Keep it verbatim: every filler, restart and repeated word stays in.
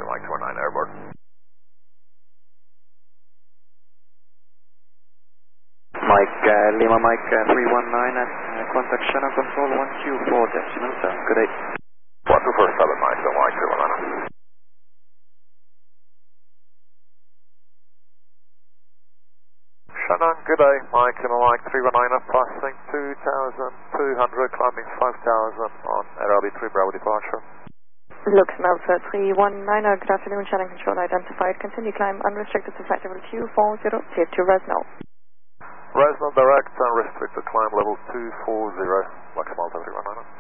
Mike two one nine airborne. Mike, uh, Lima Mike uh, three one nine at uh, contact Shannon Control one Q four decimal seven. Good day. one two four seven Mike two Mike three one nine. Shannon, good day. Mike two Mike three one nine, passing two thousand two hundred, climbing five thousand on R L B three Bravo departure. Luxembourg three one nine, good afternoon, Shannon Control identified. Continue climb unrestricted to flight level Q four zero, clear to Resno. Resno direct and restricted climb level two four zero, Luxembourg three one nine.